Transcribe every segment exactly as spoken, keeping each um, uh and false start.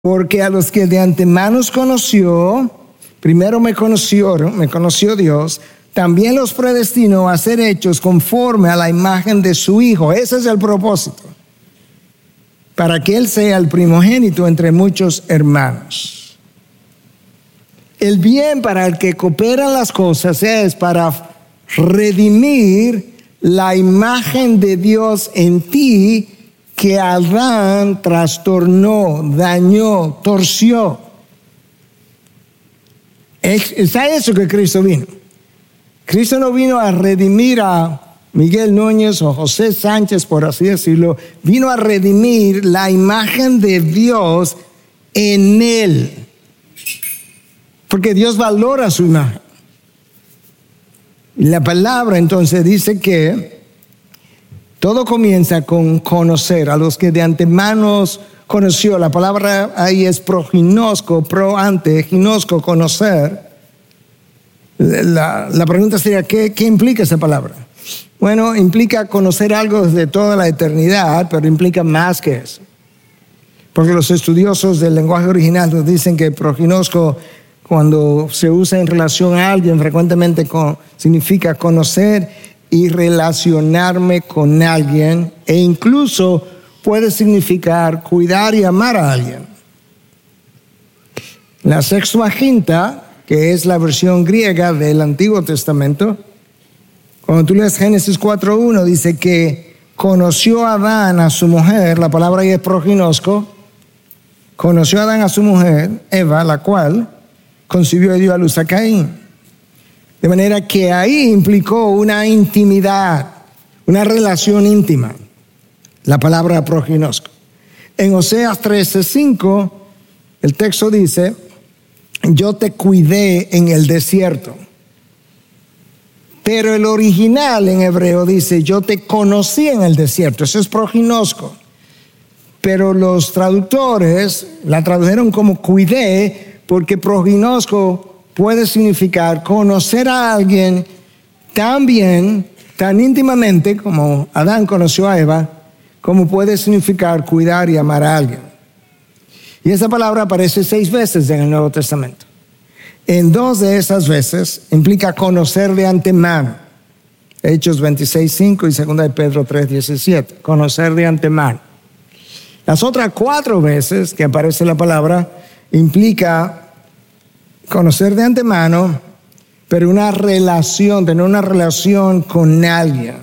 Porque a los que de antemano conoció, primero me conoció, me conoció Dios, también los predestinó a ser hechos conforme a la imagen de su Hijo. Ese es el propósito. Para que Él sea el primogénito entre muchos hermanos. El bien para el que cooperan las cosas es para redimir la imagen de Dios en ti, que Adán trastornó, dañó, torció. Es a eso que Cristo vino. Cristo no vino a redimir a Miguel Núñez o José Sánchez, por así decirlo. Vino a redimir la imagen de Dios en él. Porque Dios valora su imagen. Y la palabra entonces dice que todo comienza con conocer. A los que de antemano conoció, la palabra ahí es proginosco, pro ante, ginosco, conocer. La, la pregunta sería, ¿qué, ¿qué implica esa palabra? Bueno, implica conocer algo desde toda la eternidad, pero implica más que eso. Porque los estudiosos del lenguaje original nos dicen que proginosco, cuando se usa en relación a alguien, frecuentemente con, significa conocer y relacionarme con alguien, e incluso puede significar cuidar y amar a alguien. La Sextuaginta, que es la versión griega del Antiguo Testamento, cuando tú lees Génesis cuatro uno, dice que conoció a Adán a su mujer, la palabra ahí es proginosco, conoció a Adán a su mujer, Eva, la cual concibió y dio a luz a Caín. De manera que ahí implicó una intimidad, una relación íntima, la palabra proginosco. En Oseas trece cinco, el texto dice, yo te cuidé en el desierto. Pero el original en hebreo dice, yo te conocí en el desierto. Eso es proginosco. Pero los traductores la tradujeron como cuidé, porque proginosco puede significar conocer a alguien tan bien, tan íntimamente como Adán conoció a Eva, como puede significar cuidar y amar a alguien. Y esa palabra aparece seis veces en el Nuevo Testamento. En dos de esas veces implica conocer de antemano. Hechos veintiséis cinco y segunda de Pedro tres diecisiete. Conocer de antemano. Las otras cuatro veces que aparece la palabra implica conocer de antemano, pero una relación, tener una relación con alguien.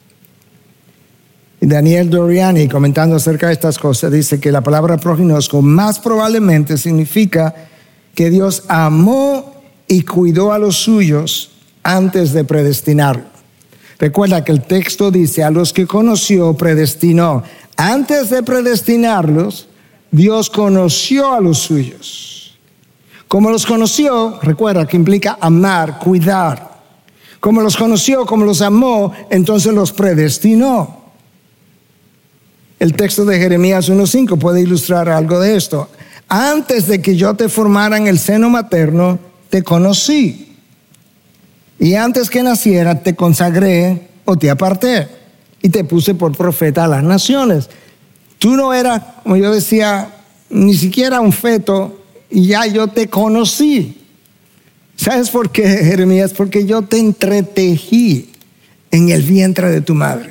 Y Daniel Doriani, comentando acerca de estas cosas, dice que la palabra proginosco más probablemente significa que Dios amó y cuidó a los suyos antes de predestinarlo. Recuerda que el texto dice, a los que conoció, predestinó. Antes de predestinarlos, Dios conoció a los suyos. Como los conoció, recuerda que implica amar, cuidar. Como los conoció, como los amó, entonces los predestinó. El texto de Jeremías uno cinco puede ilustrar algo de esto. Antes de que yo te formara en el seno materno, te conocí. Y antes que naciera, te consagré o te aparté. Y te puse por profeta a las naciones. Tú no eras, como yo decía, ni siquiera un feto, y ya yo te conocí. ¿Sabes por qué, Jeremías? Porque yo te entretejí en el vientre de tu madre.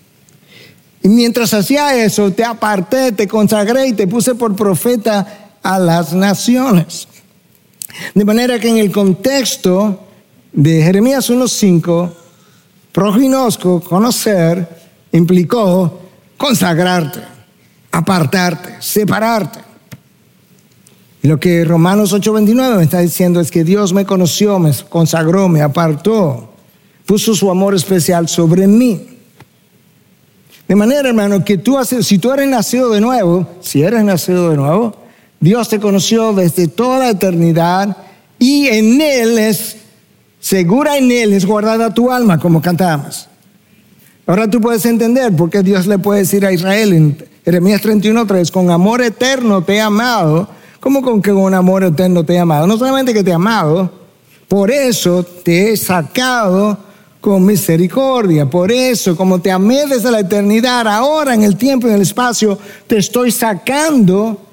Y mientras hacía eso, te aparté, te consagré y te puse por profeta a las naciones. De manera que en el contexto de Jeremías uno cinco, proginosco, conocer, implicó consagrarte, apartarte, separarte. Y lo que Romanos ocho veintinueve me está diciendo es que Dios me conoció, me consagró, me apartó, puso su amor especial sobre mí. De manera, hermano, que tú, si tú eres nacido de nuevo, si eres nacido de nuevo, Dios te conoció desde toda la eternidad y en Él es, segura en Él es guardada tu alma, como cantábamos. Ahora tú puedes entender por qué Dios le puede decir a Israel en Jeremías treinta y uno tres, con amor eterno te he amado. ¿Cómo con que con amor eterno te he amado? No solamente que te he amado, por eso te he sacado con misericordia. Por eso, como te amé desde la eternidad, ahora en el tiempo y en el espacio, te estoy sacando